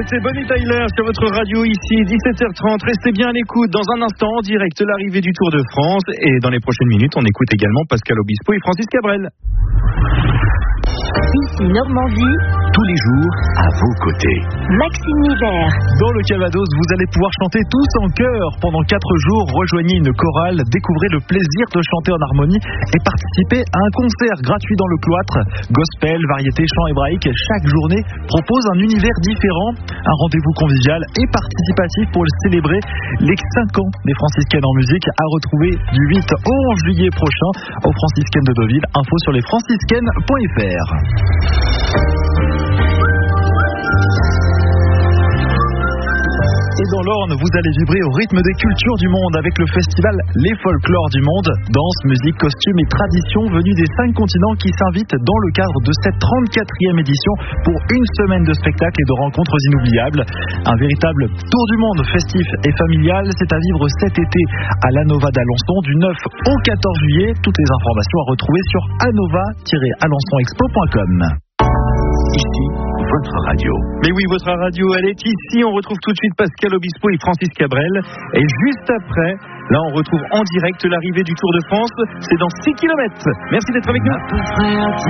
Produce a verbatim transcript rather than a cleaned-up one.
C'était Bonnie Tyler sur votre radio ici, dix-sept heures trente. Restez bien à l'écoute. Dans un instant, en direct, l'arrivée du Tour de France. Et dans les prochaines minutes, on écoute également Pascal Obispo et Francis Cabrel. Ici Normandie, tous les jours à vos côtés. Maxime Hiver. Dans le Calvados, vous allez pouvoir chanter tous en chœur pendant quatre jours. Rejoignez une chorale, découvrez le plaisir de chanter en harmonie et participez à un concert gratuit dans le cloître. Gospel, variété, chant hébraïque, chaque journée propose un univers différent. Un rendez-vous convivial et participatif pour le célébrer. Les cinq ans des franciscaines en musique à retrouver du huit au onze juillet prochain aux franciscaines de Deauville. Info sur les franciscaines point f r. Et dans l'Orne, vous allez vibrer au rythme des cultures du monde avec le festival Les Folklores du Monde. Danse, musique, costumes et traditions venus des cinq continents qui s'invitent dans le cadre de cette trente-quatrième édition pour une semaine de spectacles et de rencontres inoubliables. Un véritable tour du monde festif et familial, c'est à vivre cet été à l'Anova d'Alençon du neuf au quatorze juillet. Toutes les informations à retrouver sur anova tiret alençon expo point com. Ici, votre radio. Mais oui, votre radio, elle est ici. On retrouve tout de suite Pascal Obispo et Francis Cabrel. Et juste après, là, on retrouve en direct l'arrivée du Tour de France. C'est dans six kilomètres. Merci d'être avec nous.